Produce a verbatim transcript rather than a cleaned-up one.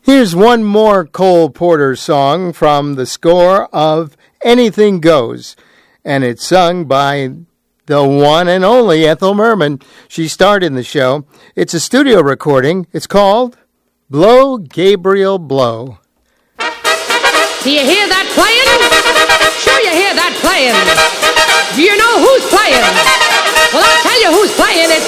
Here's one more Cole Porter song from the score of Anything Goes, and it's sung by the one and only Ethel Merman. She starred in the show. It's a studio recording. It's called Blow, Gabriel, Blow. Do you hear that playing? Sure you hear that playing. Do you know who's playing? Well, I'll tell you who's playing. It's